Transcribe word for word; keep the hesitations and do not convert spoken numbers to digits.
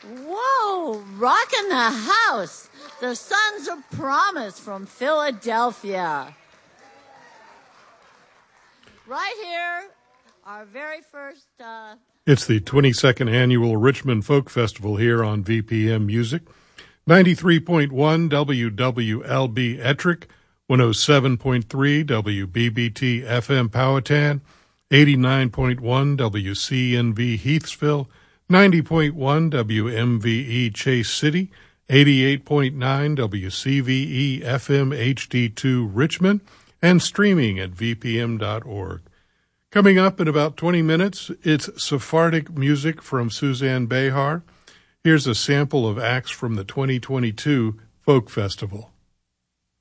Whoa, rockin' the house. The Sons of Promise from Philadelphia. Right here, our very first... Uh... It's the twenty-second Annual Richmond Folk Festival here on V P M Music. ninety-three point one W W L B Ettrick, one oh seven point three W B B T F M Powhatan, eighty-nine point one W C N V Heathsville, ninety point one W M V E Chase City, eighty-eight point nine W C V E F M H D two Richmond, and streaming at v p m dot org. Coming up in about twenty minutes, it's Sephardic music from Suzanne Behar. Here's a sample of acts from the twenty twenty-two Folk Festival.